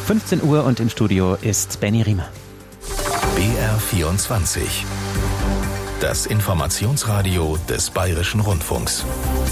15 Uhr und im Studio ist Benny Riemer. BR24. Das Informationsradio des Bayerischen Rundfunks.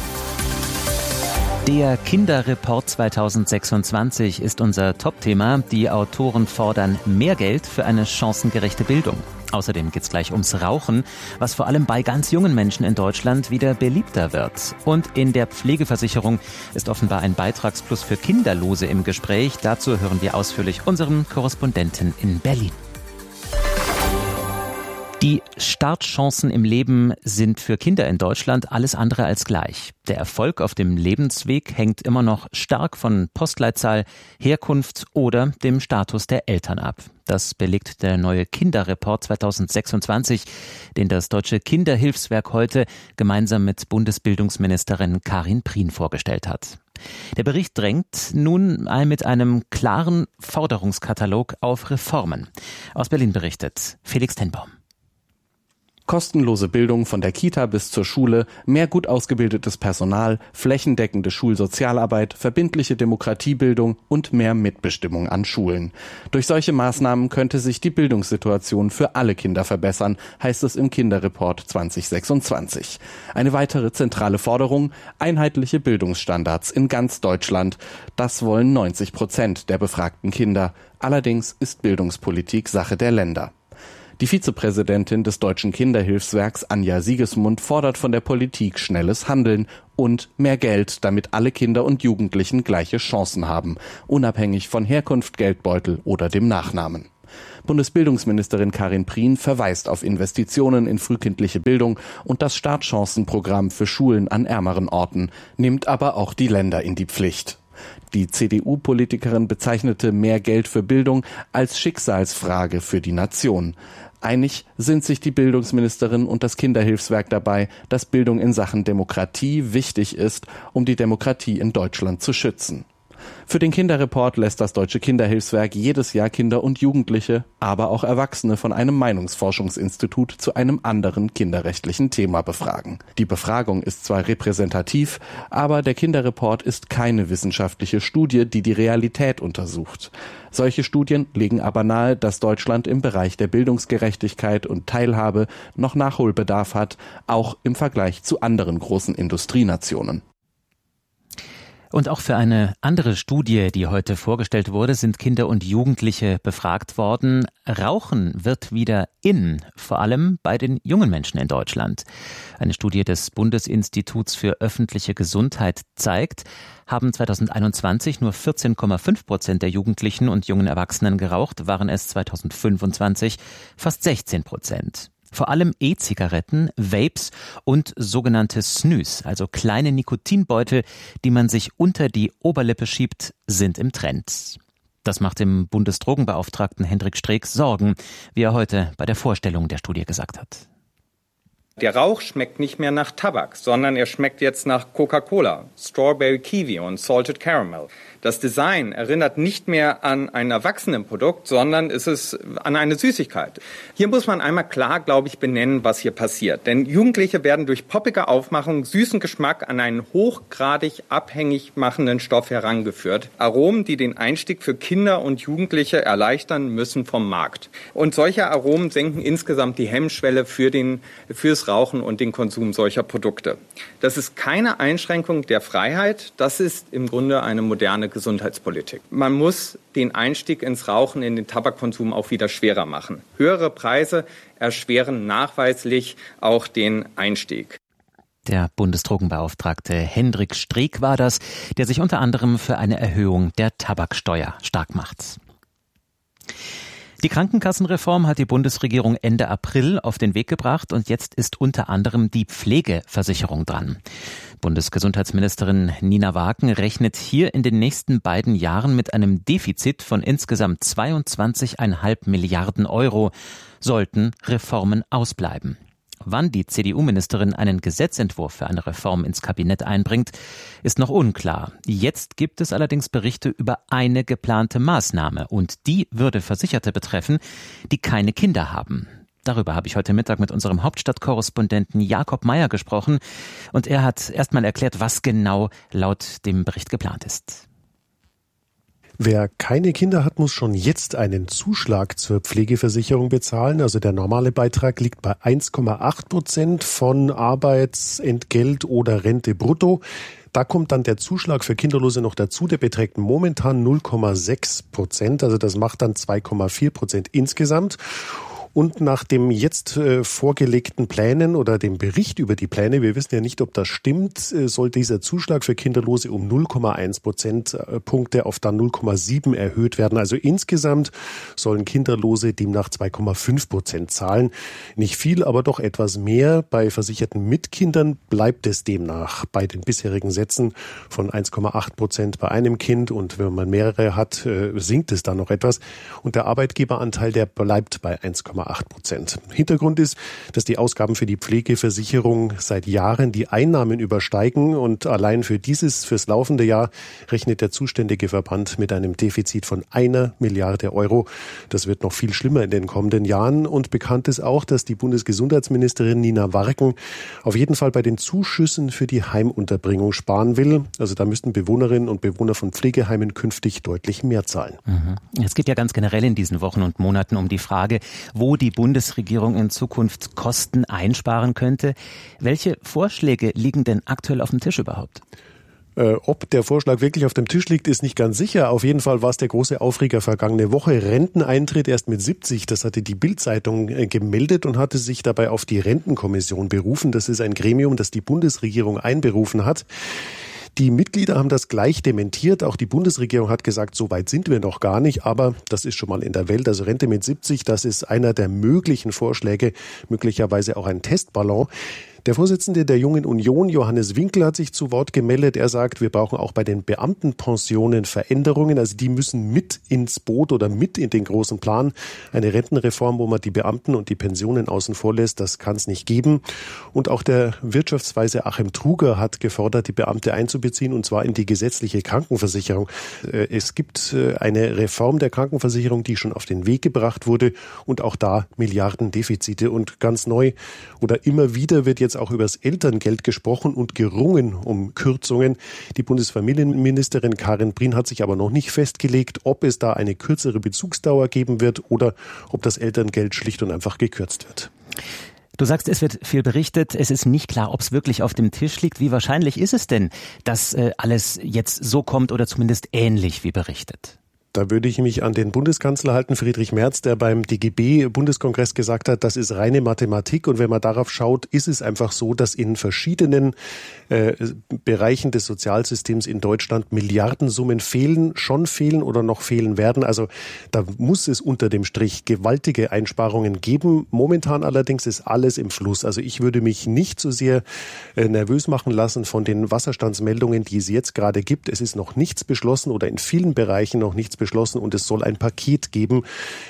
Der Kinderreport 2026 ist unser Topthema. Die Autoren fordern mehr Geld für eine chancengerechte Bildung. Außerdem geht es gleich ums Rauchen, was vor allem bei ganz jungen Menschen in Deutschland wieder beliebter wird. Und in der Pflegeversicherung ist offenbar ein Beitragsplus für Kinderlose im Gespräch. Dazu hören wir ausführlich unseren Korrespondenten in Berlin. Die Startchancen im Leben sind für Kinder in Deutschland alles andere als gleich. Der Erfolg auf dem Lebensweg hängt immer noch stark von Postleitzahl, Herkunft oder dem Status der Eltern ab. Das belegt der neue Kinderreport 2026, den das Deutsche Kinderhilfswerk heute gemeinsam mit Bundesbildungsministerin Karin Prien vorgestellt hat. Der Bericht drängt nun mit einem klaren Forderungskatalog auf Reformen. Aus Berlin berichtet Felix Tenbaum. Kostenlose Bildung von der Kita bis zur Schule, mehr gut ausgebildetes Personal, flächendeckende Schulsozialarbeit, verbindliche Demokratiebildung und mehr Mitbestimmung an Schulen. Durch solche Maßnahmen könnte sich die Bildungssituation für alle Kinder verbessern, heißt es im Kinderreport 2026. Eine weitere zentrale Forderung: einheitliche Bildungsstandards in ganz Deutschland. Das wollen 90% der befragten Kinder. Allerdings ist Bildungspolitik Sache der Länder. Die Vizepräsidentin des Deutschen Kinderhilfswerks, Anja Siegesmund, fordert von der Politik schnelles Handeln und mehr Geld, damit alle Kinder und Jugendlichen gleiche Chancen haben, unabhängig von Herkunft, Geldbeutel oder dem Nachnamen. Bundesbildungsministerin Karin Prien verweist auf Investitionen in frühkindliche Bildung und das Startchancenprogramm für Schulen an ärmeren Orten, nimmt aber auch die Länder in die Pflicht. Die CDU-Politikerin bezeichnete mehr Geld für Bildung als Schicksalsfrage für die Nation. Einig sind sich die Bildungsministerin und das Kinderhilfswerk dabei, dass Bildung in Sachen Demokratie wichtig ist, um die Demokratie in Deutschland zu schützen. Für den Kinderreport lässt das Deutsche Kinderhilfswerk jedes Jahr Kinder und Jugendliche, aber auch Erwachsene von einem Meinungsforschungsinstitut zu einem anderen kinderrechtlichen Thema befragen. Die Befragung ist zwar repräsentativ, aber der Kinderreport ist keine wissenschaftliche Studie, die die Realität untersucht. Solche Studien legen aber nahe, dass Deutschland im Bereich der Bildungsgerechtigkeit und Teilhabe noch Nachholbedarf hat, auch im Vergleich zu anderen großen Industrienationen. Und auch für eine andere Studie, die heute vorgestellt wurde, sind Kinder und Jugendliche befragt worden. Rauchen wird wieder in, vor allem bei den jungen Menschen in Deutschland. Eine Studie des Bundesinstituts für öffentliche Gesundheit zeigt, haben 2021 nur 14,5% der Jugendlichen und jungen Erwachsenen geraucht, waren es 2025 fast 16%. Vor allem E-Zigaretten, Vapes und sogenannte Snus, also kleine Nikotinbeutel, die man sich unter die Oberlippe schiebt, sind im Trend. Das macht dem Bundesdrogenbeauftragten Hendrik Streeck Sorgen, wie er heute bei der Vorstellung der Studie gesagt hat. Der Rauch schmeckt nicht mehr nach Tabak, sondern er schmeckt jetzt nach Coca-Cola, Strawberry Kiwi und Salted Caramel. Das Design erinnert nicht mehr an ein Erwachsenenprodukt, sondern es ist an eine Süßigkeit. Hier muss man einmal klar, glaube ich, benennen, was hier passiert. Denn Jugendliche werden durch poppige Aufmachung süßen Geschmack an einen hochgradig abhängig machenden Stoff herangeführt. Aromen, die den Einstieg für Kinder und Jugendliche erleichtern, müssen vom Markt. Und solche Aromen senken insgesamt die Hemmschwelle fürs Rauchen und den Konsum solcher Produkte. Das ist keine Einschränkung der Freiheit, das ist im Grunde eine moderne Gesundheitspolitik. Man muss den Einstieg ins Rauchen, in den Tabakkonsum auch wieder schwerer machen. Höhere Preise erschweren nachweislich auch den Einstieg. Der Bundesdrogenbeauftragte Hendrik Streeck war das, der sich unter anderem für eine Erhöhung der Tabaksteuer stark macht. Die Krankenkassenreform hat die Bundesregierung Ende April auf den Weg gebracht und jetzt ist unter anderem die Pflegeversicherung dran. Bundesgesundheitsministerin Nina Waken rechnet hier in den nächsten beiden Jahren mit einem Defizit von insgesamt 22,5 Milliarden Euro, sollten Reformen ausbleiben. Wann die CDU-Ministerin einen Gesetzentwurf für eine Reform ins Kabinett einbringt, ist noch unklar. Jetzt gibt es allerdings Berichte über eine geplante Maßnahme und die würde Versicherte betreffen, die keine Kinder haben. Darüber habe ich heute Mittag mit unserem Hauptstadtkorrespondenten Jakob Meyer gesprochen und er hat erstmal erklärt, was genau laut dem Bericht geplant ist. Wer keine Kinder hat, muss schon jetzt einen Zuschlag zur Pflegeversicherung bezahlen. Also der normale Beitrag liegt bei 1,8% von Arbeitsentgelt oder Rente brutto. Da kommt dann der Zuschlag für Kinderlose noch dazu. Der beträgt momentan 0,6%. Also das macht dann 2,4% insgesamt. Und nach dem jetzt vorgelegten Plänen oder dem Bericht über die Pläne, wir wissen ja nicht, ob das stimmt, soll dieser Zuschlag für Kinderlose um 0,1 Prozentpunkte auf dann 0,7 erhöht werden. Also insgesamt sollen Kinderlose demnach 2,5% zahlen. Nicht viel, aber doch etwas mehr. Bei Versicherten mit Kindern bleibt es demnach bei den bisherigen Sätzen von 1,8% bei einem Kind. Und wenn man mehrere hat, sinkt es dann noch etwas. Und der Arbeitgeberanteil, der bleibt bei 1,8%. Hintergrund ist, dass die Ausgaben für die Pflegeversicherung seit Jahren die Einnahmen übersteigen und allein fürs laufende Jahr rechnet der zuständige Verband mit einem Defizit von 1 Milliarde Euro. Das wird noch viel schlimmer in den kommenden Jahren und bekannt ist auch, dass die Bundesgesundheitsministerin Nina Warken auf jeden Fall bei den Zuschüssen für die Heimunterbringung sparen will. Also da müssten Bewohnerinnen und Bewohner von Pflegeheimen künftig deutlich mehr zahlen. Es geht ja ganz generell in diesen Wochen und Monaten um die Frage, wo die Bundesregierung in Zukunft Kosten einsparen könnte. Welche Vorschläge liegen denn aktuell auf dem Tisch überhaupt? Ob der Vorschlag wirklich auf dem Tisch liegt, ist nicht ganz sicher. Auf jeden Fall war es der große Aufreger vergangene Woche. Renteneintritt erst mit 70. Das hatte die Bild-Zeitung gemeldet und hatte sich dabei auf die Rentenkommission berufen. Das ist ein Gremium, das die Bundesregierung einberufen hat. Die Mitglieder haben das gleich dementiert. Auch die Bundesregierung hat gesagt, so weit sind wir noch gar nicht. Aber das ist schon mal in der Welt. Also Rente mit 70, das ist einer der möglichen Vorschläge, möglicherweise auch ein Testballon. Der Vorsitzende der Jungen Union, Johannes Winkel, hat sich zu Wort gemeldet. Er sagt, wir brauchen auch bei den Beamtenpensionen Veränderungen. Also die müssen mit ins Boot oder mit in den großen Plan. Eine Rentenreform, wo man die Beamten und die Pensionen außen vor lässt, das kann es nicht geben. Und auch der Wirtschaftsweise Achim Truger hat gefordert, die Beamte einzubeziehen, und zwar in die gesetzliche Krankenversicherung. Es gibt eine Reform der Krankenversicherung, die schon auf den Weg gebracht wurde und auch da Milliardendefizite. Und ganz neu oder immer wieder wird jetzt auch über das Elterngeld gesprochen und gerungen um Kürzungen. Die Bundesfamilienministerin Karin Prien hat sich aber noch nicht festgelegt, ob es da eine kürzere Bezugsdauer geben wird oder ob das Elterngeld schlicht und einfach gekürzt wird. Du sagst, es wird viel berichtet. Es ist nicht klar, ob es wirklich auf dem Tisch liegt. Wie wahrscheinlich ist es denn, dass alles jetzt so kommt oder zumindest ähnlich wie berichtet? Da würde ich mich an den Bundeskanzler halten, Friedrich Merz, der beim DGB-Bundeskongress gesagt hat, das ist reine Mathematik. Und wenn man darauf schaut, ist es einfach so, dass in verschiedenen Bereichen des Sozialsystems in Deutschland Milliardensummen fehlen oder noch fehlen werden. Also da muss es unter dem Strich gewaltige Einsparungen geben. Momentan allerdings ist alles im Fluss. Also ich würde mich nicht so sehr nervös machen lassen von den Wasserstandsmeldungen, die es jetzt gerade gibt. Es ist noch nichts beschlossen oder in vielen Bereichen noch nichts beschlossen und es soll ein Paket geben.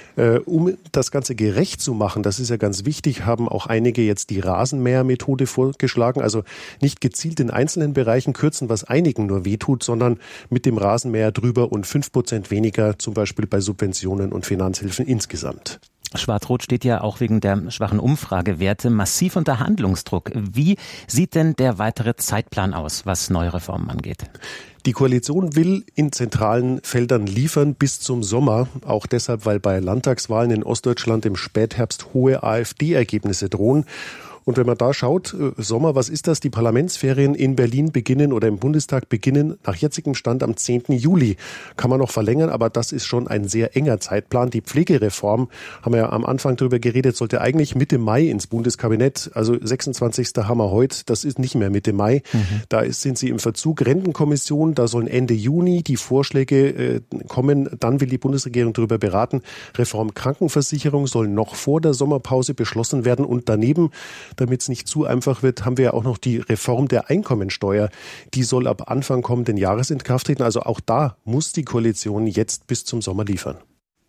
Um das Ganze gerecht zu machen, das ist ja ganz wichtig, haben auch einige jetzt die Rasenmähermethode vorgeschlagen. Also nicht gezielt in einzelnen Bereichen kürzen, was einigen nur wehtut, sondern mit dem Rasenmäher drüber und 5% weniger, zum Beispiel bei Subventionen und Finanzhilfen insgesamt. Schwarz-Rot steht ja auch wegen der schwachen Umfragewerte massiv unter Handlungsdruck. Wie sieht denn der weitere Zeitplan aus, was neue Reformen angeht? Die Koalition will in zentralen Feldern liefern bis zum Sommer. Auch deshalb, weil bei Landtagswahlen in Ostdeutschland im Spätherbst hohe AfD-Ergebnisse drohen. Und wenn man da schaut, Sommer, was ist das? Die Parlamentsferien in Berlin beginnen oder im Bundestag beginnen nach jetzigem Stand am 10. Juli. Kann man noch verlängern, aber das ist schon ein sehr enger Zeitplan. Die Pflegereform, haben wir ja am Anfang drüber geredet, sollte eigentlich Mitte Mai ins Bundeskabinett. Also 26. haben wir heute, das ist nicht mehr Mitte Mai. Da sind sie im Verzug. Rentenkommission, da sollen Ende Juni die Vorschläge kommen. Dann will die Bundesregierung darüber beraten. Reform Krankenversicherung soll noch vor der Sommerpause beschlossen werden. Und daneben, damit es nicht zu einfach wird, haben wir ja auch noch die Reform der Einkommensteuer. Die soll ab Anfang kommenden Jahres in Kraft treten. Also auch da muss die Koalition jetzt bis zum Sommer liefern.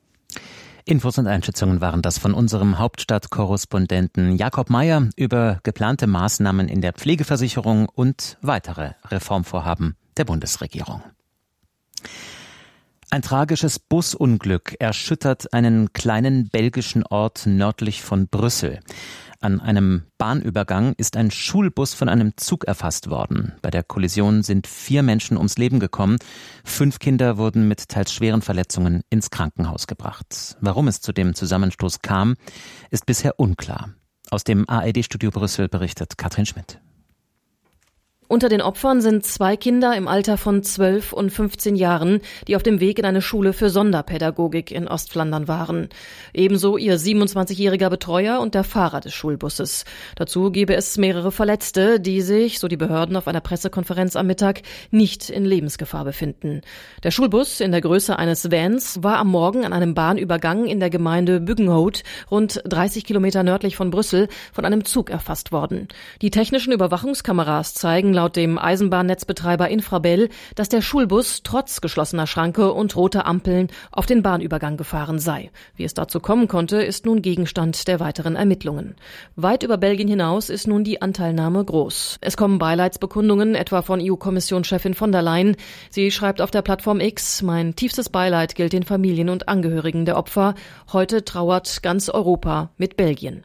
Infos und Einschätzungen waren das von unserem Hauptstadtkorrespondenten Jakob Mayer über geplante Maßnahmen in der Pflegeversicherung und weitere Reformvorhaben der Bundesregierung. Ein tragisches Busunglück erschüttert einen kleinen belgischen Ort nördlich von Brüssel. An einem Bahnübergang ist ein Schulbus von einem Zug erfasst worden. Bei der Kollision sind 4 Menschen ums Leben gekommen. 5 Kinder wurden mit teils schweren Verletzungen ins Krankenhaus gebracht. Warum es zu dem Zusammenstoß kam, ist bisher unklar. Aus dem ARD-Studio Brüssel berichtet Katrin Schmidt. Unter den Opfern sind 2 Kinder im Alter von 12 und 15 Jahren, die auf dem Weg in eine Schule für Sonderpädagogik in Ostflandern waren. Ebenso ihr 27-jähriger Betreuer und der Fahrer des Schulbusses. Dazu gebe es mehrere Verletzte, die sich, so die Behörden auf einer Pressekonferenz am Mittag, nicht in Lebensgefahr befinden. Der Schulbus in der Größe eines Vans war am Morgen an einem Bahnübergang in der Gemeinde Buggenhout, rund 30 Kilometer nördlich von Brüssel, von einem Zug erfasst worden. Die technischen Überwachungskameras zeigen laut dem Eisenbahnnetzbetreiber Infrabel, dass der Schulbus trotz geschlossener Schranke und roter Ampeln auf den Bahnübergang gefahren sei. Wie es dazu kommen konnte, ist nun Gegenstand der weiteren Ermittlungen. Weit über Belgien hinaus ist nun die Anteilnahme groß. Es kommen Beileidsbekundungen, etwa von EU-Kommissionschefin von der Leyen. Sie schreibt auf der Plattform X: Mein tiefstes Beileid gilt den Familien und Angehörigen der Opfer. Heute trauert ganz Europa mit Belgien.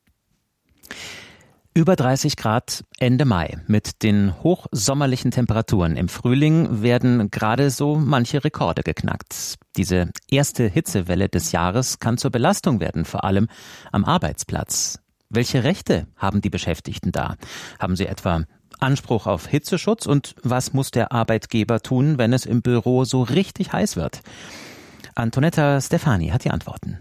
Über 30 Grad Ende Mai. Mit den hochsommerlichen Temperaturen im Frühling werden gerade so manche Rekorde geknackt. Diese erste Hitzewelle des Jahres kann zur Belastung werden, vor allem am Arbeitsplatz. Welche Rechte haben die Beschäftigten da? Haben sie etwa Anspruch auf Hitzeschutz? Und was muss der Arbeitgeber tun, wenn es im Büro so richtig heiß wird? Antonetta Stefani hat die Antworten.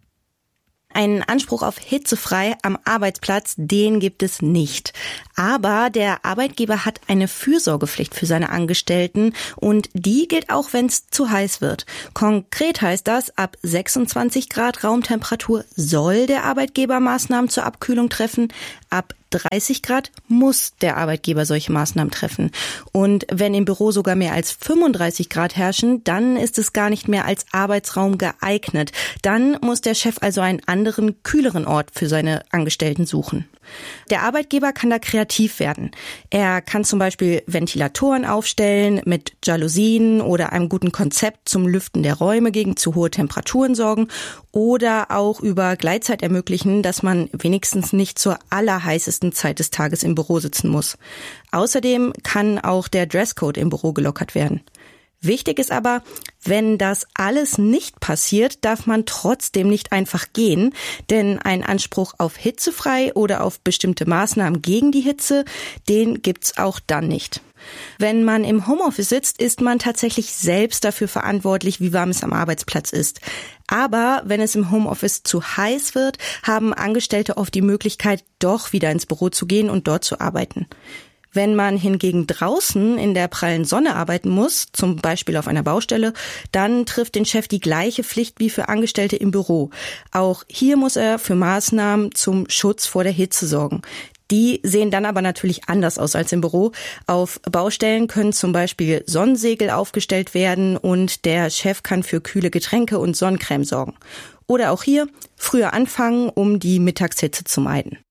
Einen Anspruch auf hitzefrei am Arbeitsplatz, den gibt es nicht. Aber der Arbeitgeber hat eine Fürsorgepflicht für seine Angestellten und die gilt auch, wenn es zu heiß wird. Konkret heißt das, ab 26 Grad Raumtemperatur soll der Arbeitgeber Maßnahmen zur Abkühlung treffen. Ab 30 Grad muss der Arbeitgeber solche Maßnahmen treffen. Und wenn im Büro sogar mehr als 35 Grad herrschen, dann ist es gar nicht mehr als Arbeitsraum geeignet. Dann muss der Chef also einen anderen, kühleren Ort für seine Angestellten suchen. Der Arbeitgeber kann da kreativ werden. Er kann zum Beispiel Ventilatoren aufstellen, mit Jalousien oder einem guten Konzept zum Lüften der Räume gegen zu hohe Temperaturen sorgen oder auch über Gleitzeit ermöglichen, dass man wenigstens nicht zur allerheißesten Zeit des Tages im Büro sitzen muss. Außerdem kann auch der Dresscode im Büro gelockert werden. Wichtig ist aber, wenn das alles nicht passiert, darf man trotzdem nicht einfach gehen, denn ein Anspruch auf hitzefrei oder auf bestimmte Maßnahmen gegen die Hitze, den gibt's auch dann nicht. Wenn man im Homeoffice sitzt, ist man tatsächlich selbst dafür verantwortlich, wie warm es am Arbeitsplatz ist. Aber wenn es im Homeoffice zu heiß wird, haben Angestellte oft die Möglichkeit, doch wieder ins Büro zu gehen und dort zu arbeiten. Wenn man hingegen draußen in der prallen Sonne arbeiten muss, zum Beispiel auf einer Baustelle, dann trifft den Chef die gleiche Pflicht wie für Angestellte im Büro. Auch hier muss er für Maßnahmen zum Schutz vor der Hitze sorgen. Die sehen dann aber natürlich anders aus als im Büro. Auf Baustellen können zum Beispiel Sonnensegel aufgestellt werden und der Chef kann für kühle Getränke und Sonnencreme sorgen. Oder auch hier früher anfangen, um die Mittagshitze zu meiden.